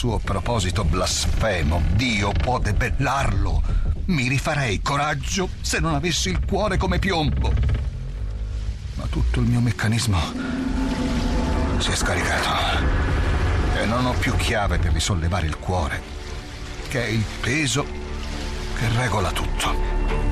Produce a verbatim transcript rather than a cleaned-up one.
suo proposito blasfemo Dio può debellarlo. Mi rifarei coraggio se non avessi il cuore come piombo. Ma tutto il mio meccanismo si è scaricato e non ho più chiave per risollevare il cuore, che è il peso che regola tutto.